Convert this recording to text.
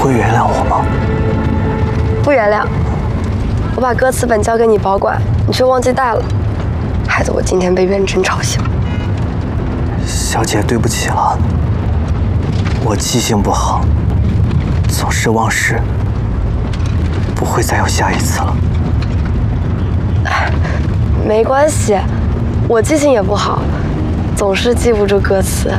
会原谅我吗？ 不原谅。我把歌词本交给你保管，你却忘记带了，害得我今天被元真嘲笑。 小姐，对不起了，我记性不好，总是忘事，不会再有下一次了。 没关系，我记性也不好，总是记不住歌词。